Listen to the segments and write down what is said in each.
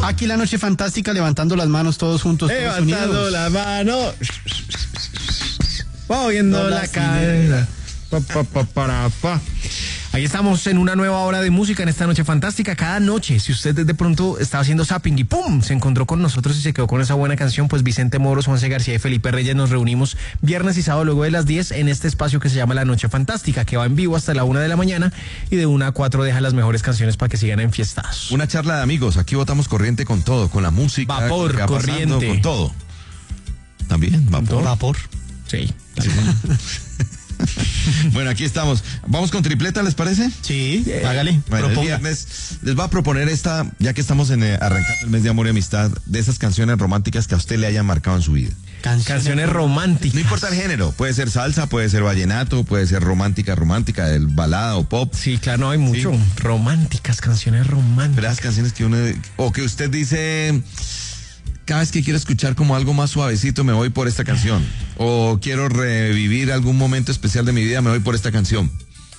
Aquí la noche fantástica, levantando las manos todos juntos. Levantando la mano. Moviendo la cadera. Ahí estamos en una nueva hora de música en esta noche fantástica. Cada noche, si usted de pronto estaba haciendo zapping y ¡pum!, se encontró con nosotros y se quedó con esa buena canción, pues Vicente Moros, Juanse García y Felipe Reyes nos reunimos viernes y sábado luego de las 10 en este espacio que se llama La Noche Fantástica, que va en vivo hasta la 1 de la mañana y de 1 a 4 deja las mejores canciones para que sigan enfiestados. Una charla de amigos, aquí botamos corriente con todo, con la música, Vapor, con corriente. con todo. También, vapor. Vapor. Sí. Bueno, aquí estamos. Vamos con tripleta, ¿les parece? Sí, hágale. Bueno, el Proponga. viernes les voy a proponer esta, ya que estamos arrancando el mes de amor y amistad, de esas canciones románticas que a usted le hayan marcado en su vida. Canciones románticas. No importa el género, puede ser salsa, puede ser vallenato, puede ser romántica, el balada o pop. Sí, claro, no hay mucho. Sí. Románticas, canciones románticas. Pero las canciones que uno, o que usted dice, cada vez que quiero escuchar como algo más suavecito me voy por esta canción, o quiero revivir algún momento especial de mi vida, me voy por esta canción.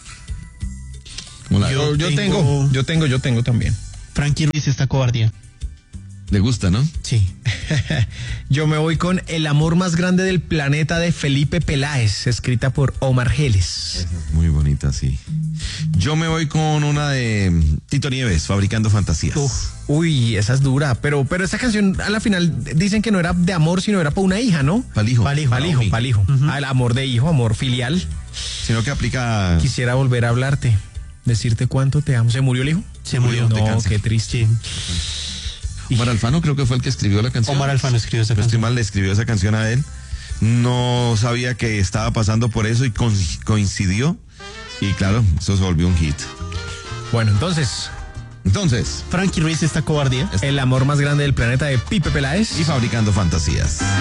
Yo tengo también. Frankie Ruiz, esta cobardía. Le gusta, ¿no? Sí. Yo me voy con El amor más grande del planeta de Felipe Peláez, escrita por Omar Geles. Muy bonita, sí. Yo me voy con una de Tito Nieves, Fabricando Fantasías. Uy, esa es dura, pero esa canción a la final dicen que no era de amor, sino era para una hija, ¿no? Pa'l hijo. Pa'l hijo. El amor de hijo, amor filial. Sino que aplica... Quisiera volver a hablarte, decirte cuánto te amo. ¿Se murió el hijo? Se murió. No, qué triste. Omar Alfano creo que fue el que escribió la canción. Omar Alfano escribió esa No estoy canción. mal, le escribió esa canción a él. No sabía que estaba pasando por eso y coincidió. Y claro, eso se volvió un hit. Bueno, entonces, Entonces, Frankie Ruiz, esta cobardía. El amor más grande del planeta de Pipe Peláez. y Fabricando Fantasías.